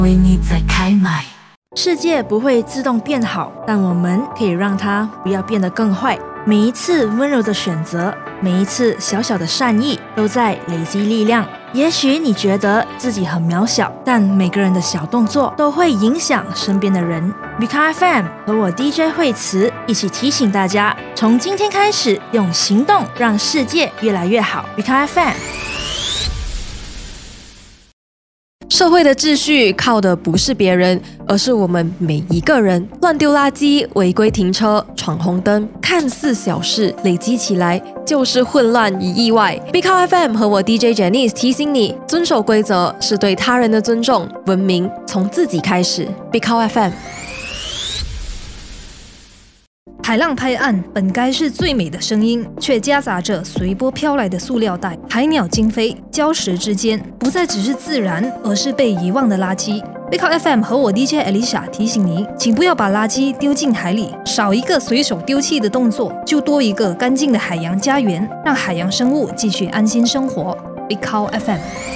为你在开麦。 世界不会自动变好，但我们可以让它不要变得更坏。每一次温柔的选择，每一次小小的善意，都在累积力量。也许你觉得自己很渺小，但每个人的小动作都会影响身边的人。BIKA FM 和我 DJ 惠慈一起提醒大家，从今天开始，用行动让世界越来越好。BIKA FM。 社会的秩序靠的不是别人，而是我们每一个人。乱丢垃圾、违规停车、闯红灯，看似小事，累积起来就是混乱与意外。BIKA FM 和我 DJ Janice 提醒你，遵守规则是对他人的尊重，文明从自己开始。BIKA FM。 海浪拍岸本该是最美的声音，却夹杂着随波飘来的塑料袋、海鸟惊飞，礁石之间不再只是自然，而是被遗忘的垃圾。BIKA FM 和我 DJ Alicia 提醒你，请不要把垃圾丢进海里，少一个随手丢弃的动作，就多一个干净的海洋家园，让海洋生物继续安心生活。BIKA FM。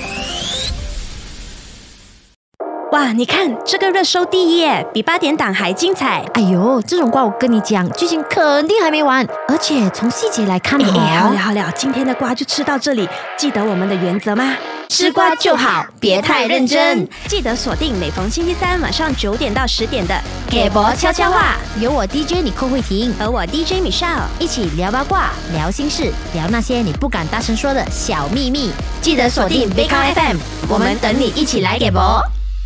哇，你看这个热搜第一耶，比8点档还精彩。 哎呦，这种瓜我跟你讲，剧情肯定还没完，而且从细节来看好了，今天的瓜就吃到这里。记得我们的原则吗？吃瓜就好，别太认真。记得锁定每逢星期三晚上9点到10点的给博悄悄话， 有我 DJ 你寇慧婷和我 DJ Michelle 一起聊八卦、聊心事、聊那些你不敢大声说的小秘密。 记得锁定 BIKA FM， 我们等你一起来给博。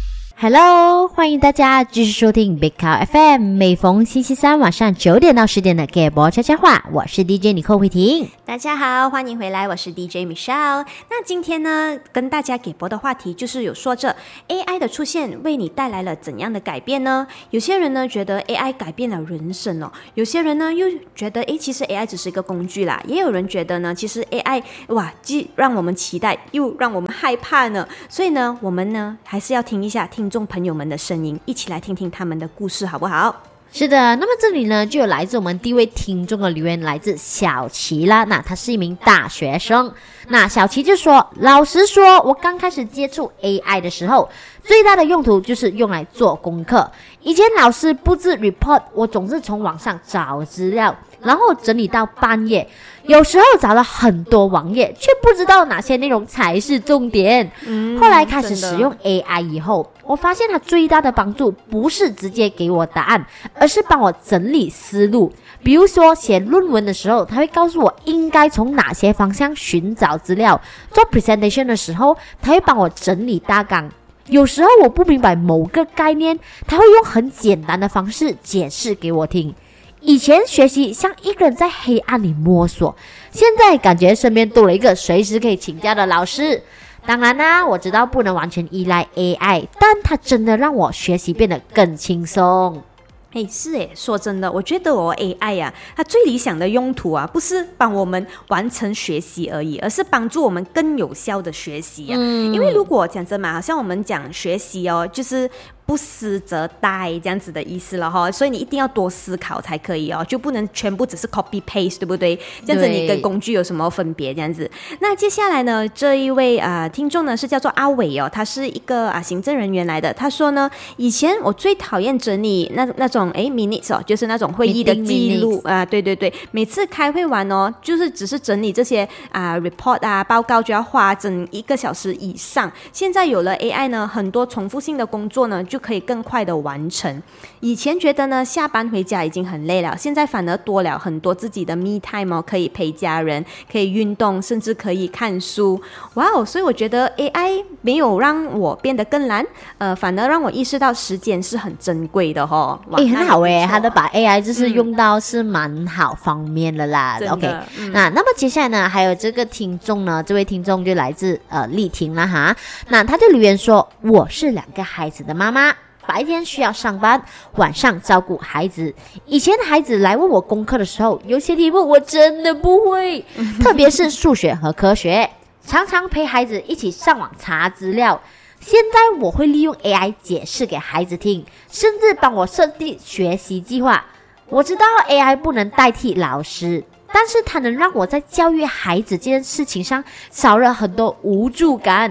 Hello， 欢迎大家继续收听 BIKA FM， 每逢星期三晚上9点到10点的给博悄悄话，我是 DJ 你寇慧婷。 大家好，欢迎回来，我是 DJ Michelle。那今天呢，跟大家给博的话题就是有说着 AI 的出现为你带来了怎样的改变呢？有些人呢觉得 AI 改变了人生哦，有些人呢又觉得其实 AI 只是一个工具啦，也有人觉得呢，其实 AI 既让我们期待又让我们害怕呢。所以呢，我们呢还是要听一下听众朋友们的声音，一起来听听他们的故事好不好？ 是的，那么这里呢就有来自我们第一位听众的留言，来自小琪啦。那他是一名大学生，那小琪就说，老实说，我刚开始接触 AI 的时候，最大的用途就是用来做功课。以前老师布置 report， 我总是从网上找资料，然后整理到半夜，有时候找了很多网页，却不知道哪些内容才是重点。后来开始使用 AI 以后，我发现它最大的帮助不是直接给我答案，而是帮我整理思路。比如说写论文的时候，它会告诉我应该从哪些方向寻找资料；做 presentation 的时候，它会帮我整理大纲。有时候我不明白某个概念，它会用很简单的方式解释给我听。以前学习像一个人在黑暗里摸索，现在感觉身边多了一个随时可以请教的老师。当然啦，我知道不能完全依赖 AI， 但它真的让我学习变得更轻松。 说真的，我觉得AI 啊，它最理想的用途啊，不是帮我们完成学习而已，而是帮助我们更有效的学习啊。因为如果讲真嘛，好像我们讲学习哦，就是不思则殆这样子的意思了哈，所以你一定要多思考才可以哦，就不能全部只是 copy paste， 对不对？这样子你跟工具有什么分别？这样子。那接下来呢，这一位听众呢是叫做阿伟哦，他是一个行政人员来的。他说呢，以前我最讨厌整理那种minutes 哦，就是那种会议的记录啊，对，每次开会完哦，就是只是整理这些report 报告就要花整1个小时以上。现在有了 AI 呢，很多重复性的工作呢就可以更快的完成。以前觉得呢下班回家已经很累了，现在反而多了很多自己的 me time 哦，可以陪家人，可以运动，甚至可以看书。哇哦！所以我觉得 AI 没有让我变得更懒，反而让我意识到时间是很珍贵的哦。 很好他的把 AI 就是用到是蛮好方面的啦。OK，那么接下来呢，还有这个听众呢，这位听众就来自丽婷啦哈。那他就留言说，我是2个孩子的妈妈。白天需要上班，晚上照顾孩子。以前孩子来问我功课的时候，有些题目我真的不会，特别是数学和科学，常常陪孩子一起上网查资料。现在我会利用 AI 解释给孩子听，甚至帮我设定学习计划。我知道 AI 不能代替老师，但是它能让我在教育孩子这件事情上少了很多无助感。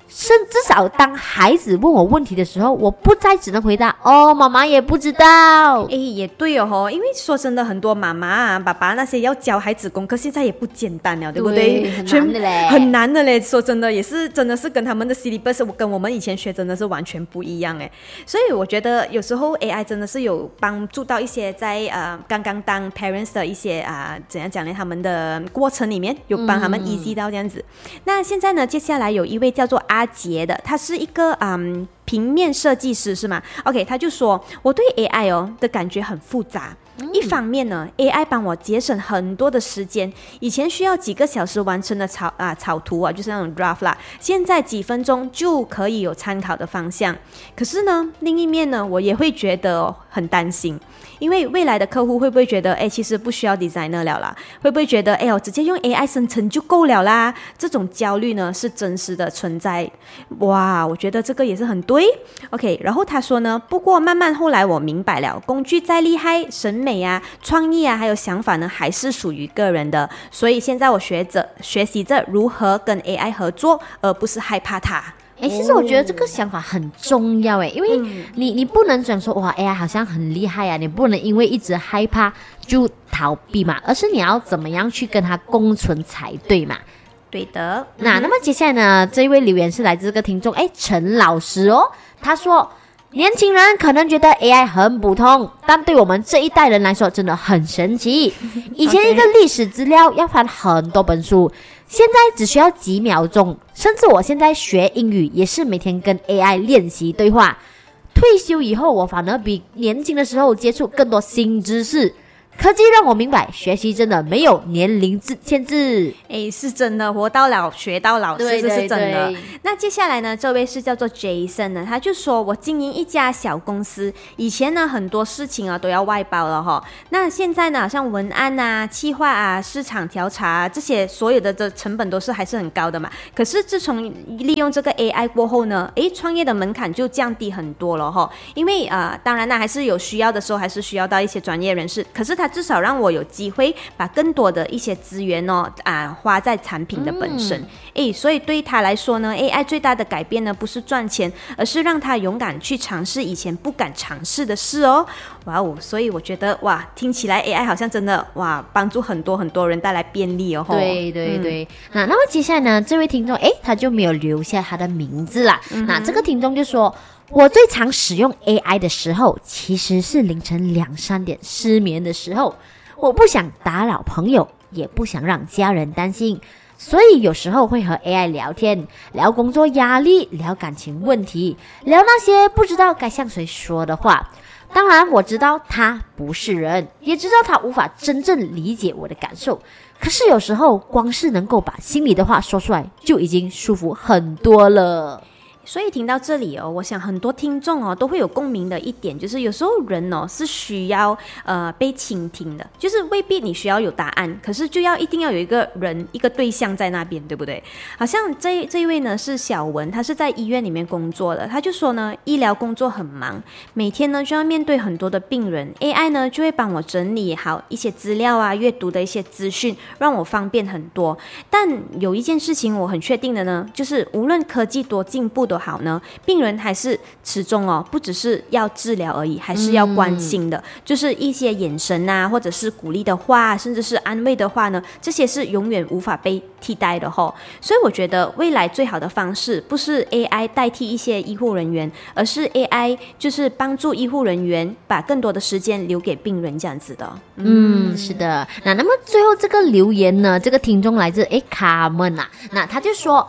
至少当孩子问我问题的时候，我不再只能回答哦，妈妈也不知道。 也对哦，因为说真的，很多妈妈啊、爸爸那些要教孩子功课，现在也不简单了，对不对？ 很难的嘞， 很难的嘞。说真的，也是真的是跟他们的 syllabus 跟我们以前学真的是完全不一样哎。所以我觉得有时候 AI 真的是有帮助到一些在刚刚当 parents 的一些怎样讲呢？他们的过程里面有帮他们 easy 到这样子。那现在呢，接下来有一位叫做阿杰的，他是一个平面设计师是吗 ？OK， 他就说我对 AI 的感觉很复杂。一方面呢 ，AI 帮我节省很多的时间，以前需要几个小时完成的草图啊，就是那种 draft 啦，现在几分钟就可以有参考的方向。可是呢，另一面呢，我也会觉得很担心。因为未来的客户会不会觉得，其实不需要 designer 了啦？会不会觉得，我直接用 AI 生成就够了啦？这种焦虑呢是真实的存在。哇，我觉得这个也是很对。OK， 然后他说呢，不过慢慢后来我明白了，工具再厉害，审美啊、创意啊，还有想法呢，还是属于个人的。所以现在我学习着如何跟 AI 合作，而不是害怕它。 其实我觉得这个想法很重要因为你不能讲说哇 AI 好像很厉害你不能因为一直害怕就逃避嘛，而是你要怎么样去跟它共存才对嘛。 对的。 那么接下来呢，这一位留言是来自这个听众陈老师他说年轻人可能觉得 AI 很普通，但对我们这一代人来说真的很神奇。以前一个历史资料要翻很多本书，现在只需要几秒钟。甚至我现在学英语也是每天跟 AI 练习对话。退休以后，我反而比年轻的时候接触更多新知识。科技让我明白，学习真的没有年龄限制。 是真的，活到老学到老， 对这是真的。 对那接下来呢，这位是叫做 Jason 呢，他就说我经营一家小公司，以前呢很多事情都要外包了哈。那现在呢，像文案啊、企划啊、市场调查这些所有的成本都是还是很高的嘛。可是自从利用这个 AI 过后呢，创业的门槛就降低很多了哈。因为当然呢，还是有需要的时候，还是需要到一些专业人士。可是他至少让我有机会把更多的一些资源花在产品的本身。所以对他来说呢 AI 最大的改变呢不是赚钱，而是让他勇敢去尝试以前不敢尝试的事哇哦，所以我觉得哇，听起来 AI 好像真的哇，帮助很多很多人带来便利对对对。那么接下来呢，这位听众他就没有留下他的名字啦。那这个听众就说，我最常使用 AI 的时候，其实是凌晨2-3点失眠的时候。我不想打扰朋友，也不想让家人担心，所以有时候会和 AI 聊天，聊工作压力，聊感情问题，聊那些不知道该向谁说的话。当然我知道他不是人，也知道他无法真正理解我的感受，可是有时候光是能够把心里的话说出来，就已经舒服很多了。 所以听到这里我想很多听众都会有共鸣的一点，就是有时候人是需要被倾听的，就是未必你需要有答案，可是就一定要有一个人一个对象在那边，对不对？好像这一位呢是小文，他是在医院里面工作的，他就说呢，医疗工作很忙，每天呢就要面对很多的病人， AI 呢就会帮我整理好一些资料阅读的一些资讯，让我方便很多。但有一件事情我很确定的呢，就是无论科技多进步都好呢，病人还是始终不只是要治疗而已，还是要关心的，就是一些眼神或者是鼓励的话，甚至是安慰的话呢，这些是永远无法被替代的所以我觉得未来最好的方式不是 AI 代替一些医护人员，而是 AI 就是帮助医护人员把更多的时间留给病人这样子的。 是的。那么最后这个留言呢，这个听众来自卡门那他就说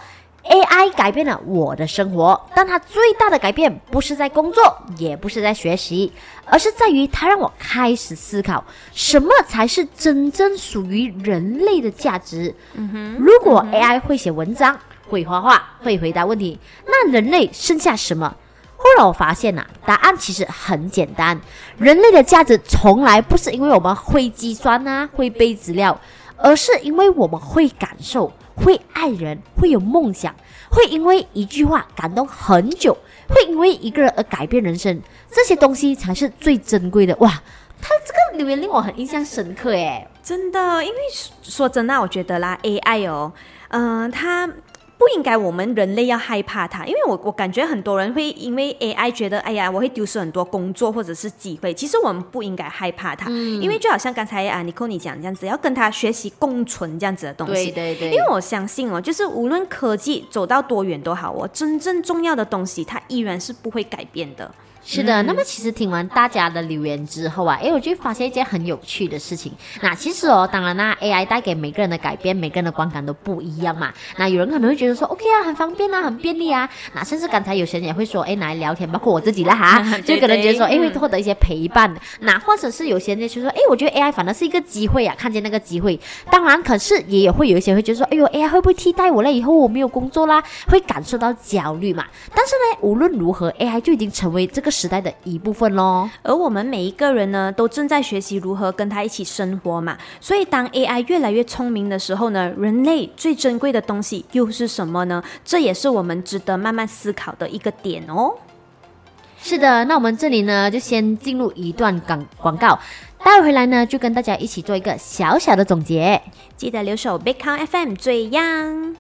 AI 改变了我的生活，但它最大的改变不是在工作，也不是在学习，而是在于它让我开始思考什么才是真正属于人类的价值。如果 AI 会写文章，会画画，会回答问题，那人类剩下什么？后来我发现答案其实很简单，人类的价值从来不是因为我们会计算会背资料，而是因为我们会感受，会爱人，会有梦想，会因为一句话感动很久，会因为一个人而改变人生，这些东西才是最珍贵的。哇，他这个留言令我很印象深刻真的，因为说真的我觉得啦 AI它不应该我们人类要害怕它，因为我感觉很多人会因为 AI 觉得哎呀我会丢失很多工作或者是机会，其实我们不应该害怕它，因为就好像刚才Nicole 你讲这样子，要跟它学习共存这样子的东西。 对对对， 因为我相信就是无论科技走到多远都好真正重要的东西它依然是不会改变的。 是的，那么其实听完大家的留言之后啊，我就发现一件很有趣的事情。那其实当然啦 ，AI 带给每个人的改变，每个人的观感都不一样嘛。那有人可能会觉得说 ，OK 啊，很方便啊，很便利啊。那甚至刚才有些人也会说，拿来聊天，包括我自己啦哈，就可能觉得说，会获得一些陪伴。那或者是有些人就说，我觉得 AI 反而是一个机会啊，看见那个机会。当然，可是也会有一些会觉得说，AI 会不会替代我了？以后我没有工作啦，会感受到焦虑嘛。但是呢，无论如何 ，AI 就已经成为这个时代的一部分咯。 而我们每一个人呢，都正在学习如何跟它一起生活嘛。所以当 AI 越来越聪明的时候呢，人类最珍贵的东西又是什么呢？这也是我们值得慢慢思考的一个点哦。 是的，那我们这里呢，就先进入一段广告，待会回来呢，就跟大家一起做一个小小的总结。 记得留守 Big Count FM 最样。